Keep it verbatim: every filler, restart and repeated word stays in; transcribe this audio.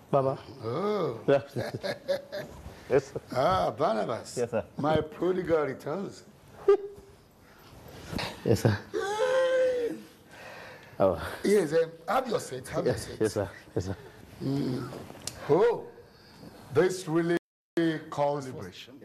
Baba. Oh. Yes, sir. Ah, Barnabas. Yes, sir. My prodigal returns. Yes, sir. Oh. Yes, um, have your seat. Have your Yes, seat. yes, sir. Yes, sir. Oh, this really calls for celebration.